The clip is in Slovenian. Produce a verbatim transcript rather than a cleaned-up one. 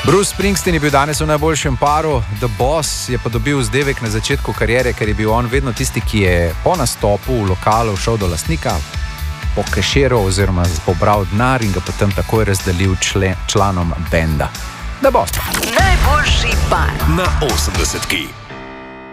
Bruce Springsteen je bil danes v najboljšem paru, The Boss je pa dobil vzdevek na začetku kariere, ker je bil on vedno tisti, ki je po nastopu v lokalu šel do lastnika, pokeširal oziroma pobral denar in ga potem takoj razdelil člen, članom benda. The Boss. Najboljši par na osemdesetki.